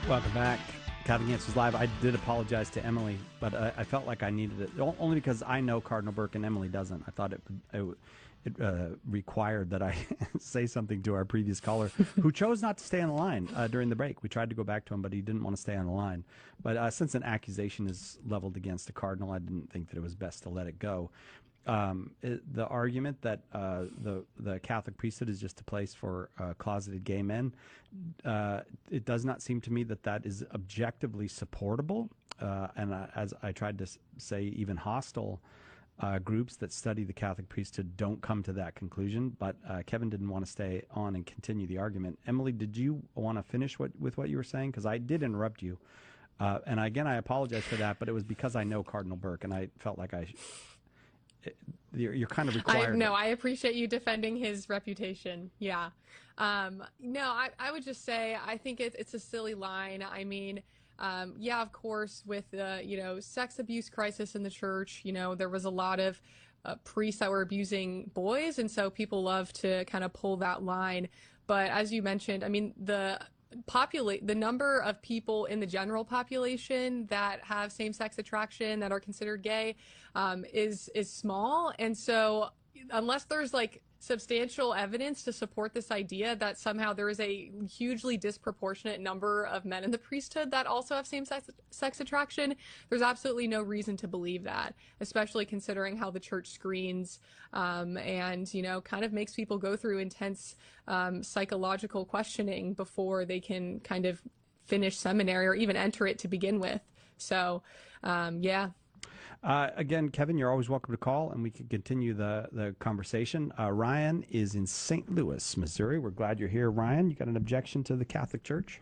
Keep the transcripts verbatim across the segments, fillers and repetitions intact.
Welcome back. Catholic Answers Live. I did apologize to Emily, but uh, I felt like I needed it, only because I know Cardinal Burke and Emily doesn't. I thought it it, it uh, required that I say something to our previous caller, who chose not to stay on the line uh, during the break. We tried to go back to him, but he didn't want to stay on the line. But uh, since an accusation is leveled against a cardinal, I didn't think that it was best to let it go. Um, it, the argument that uh, the the Catholic priesthood is just a place for uh, closeted gay men, uh, it does not seem to me that that is objectively supportable. Uh, and uh, as I tried to say, even hostile uh, groups that study the Catholic priesthood don't come to that conclusion. But uh, Kevin didn't want to stay on and continue the argument. Emily, did you want to finish what, with what you were saying? Because I did interrupt you. Uh, and again, I apologize for that, but it was because I know Cardinal Burke, and I felt like I... You're, you're kind of required. I, no, I appreciate you defending his reputation. Yeah. Um, no, I, I would just say I think it, it's a silly line. I mean, um, yeah, of course, with the, you know, sex abuse crisis in the church, you know, there was a lot of uh, priests that were abusing boys. And so people love to kind of pull that line. But as you mentioned, I mean, the populate the number of people in the general population that have same-sex attraction that are considered gay um, is is small, and so unless there's like substantial evidence to support this idea that somehow there is a hugely disproportionate number of men in the priesthood that also have same-sex sex attraction, there's absolutely no reason to believe that, especially considering how the church screens um, and, you know, kind of makes people go through intense um, psychological questioning before they can kind of finish seminary or even enter it to begin with. So, um, yeah. Uh, again, Kevin, you're always welcome to call, and we can continue the, the conversation. Uh, Ryan is in Saint Louis, Missouri. We're glad you're here, Ryan. You got an objection to the Catholic Church?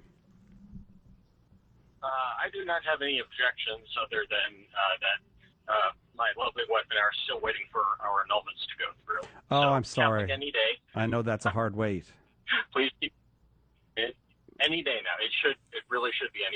Uh, I do not have any objections other than uh, that uh, my lovely wife and I are still waiting for our annulments to go through. Oh, so, I'm sorry. Catholic any day. I know that's a hard wait. Please keep it any day now. It should. It really should be any